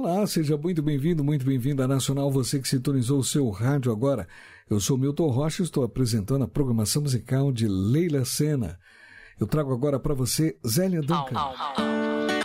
Olá, seja muito bem-vindo à Nacional, você que sintonizou o seu rádio agora. Eu sou Milton Rocha e estou apresentando a programação musical de Leila Sena. Eu trago agora para você Zélia Duncan.